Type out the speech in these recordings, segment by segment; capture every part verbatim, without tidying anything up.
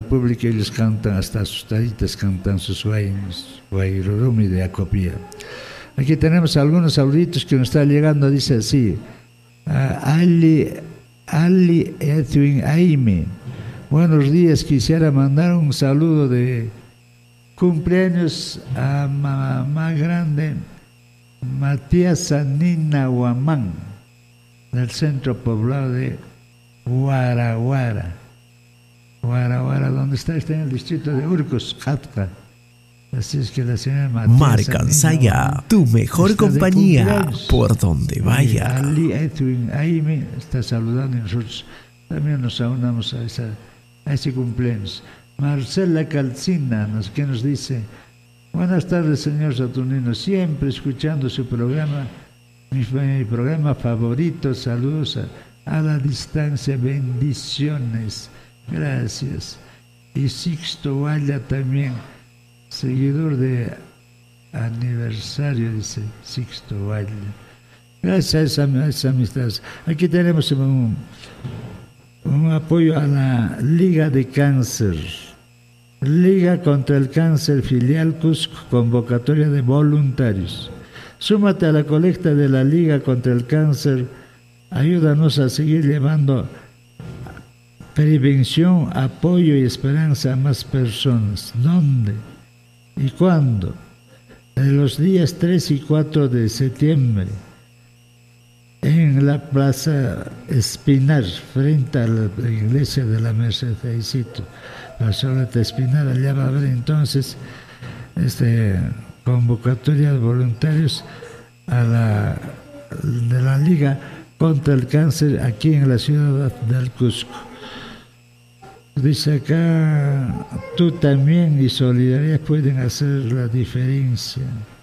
pública ellos cantan hasta asustaditas, cantan sus guaynos, guayrurumi de acopía. Aquí tenemos algunos saluditos que nos están llegando, dice así, uh, Ali, Ali Edwin Aime, buenos días, quisiera mandar un saludo de cumpleaños a mamá grande Matías Nina Huamán, del centro poblado de Huarahuara. Huarahuara, ¿dónde está? Está en el distrito de Urcos, Jatca. Así es que la señora Matías Marcansaya, tu mejor compañía por donde vaya. Ali Edwin Aime está saludando y nosotros también nos aunamos a, esa, a ese cumpleaños. Marcela Calcina, nos, que nos dice: buenas tardes, señor Saturnino, siempre escuchando su programa, mi, mi programa favorito, saludos a, a la distancia, bendiciones, gracias. Y Sixto Valla también, seguidor de aniversario, dice Sixto Valla. Gracias a esas amistades. Aquí tenemos un, un apoyo a la Liga de Cáncer. Liga contra el Cáncer Filial Cusco, convocatoria de voluntarios. Súmate a la colecta de la Liga contra el Cáncer. Ayúdanos a seguir llevando prevención, apoyo y esperanza a más personas. ¿Dónde y cuándo? En los días tres y cuatro de septiembre, en la Plaza Espinar, frente a la iglesia de la Merced, la Soleta Espinar. Allá va a haber entonces este, convocatoria de voluntarios a la, de la Liga contra el Cáncer aquí en la ciudad del Cusco. Dice acá, tú también y solidaridad pueden hacer la diferencia.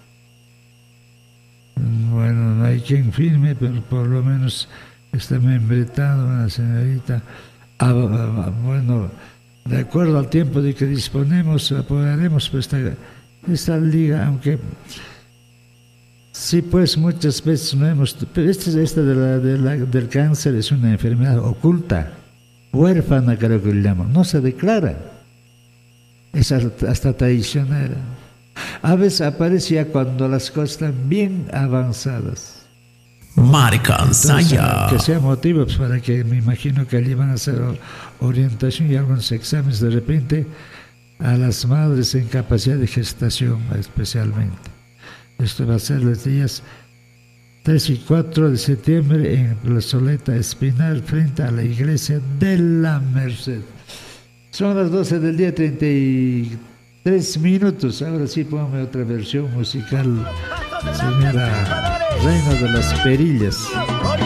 Bueno, no hay quien firme, pero por lo menos está membretando una señorita. Ah, bueno, de acuerdo al tiempo de que disponemos, apoyaremos pues esta, esta liga, aunque sí, pues muchas veces no hemos... Pero esta, esta de la, de la, del cáncer es una enfermedad oculta, huérfana creo que le llaman, no se declara, es hasta traicionera. A veces aparece ya cuando las cosas están bien avanzadas. Marcansaya. Que sea motivo pues, para que me imagino que allí van a hacer orientación y algunos exámenes de repente a las madres en capacidad de gestación especialmente. Esto va a ser los días tres y cuatro de septiembre en la Soleta Espinar frente a la iglesia de la Merced. Son las doce del día, treinta y tres minutos. Ahora sí, póngame otra versión musical, señora Reina de las Perillas.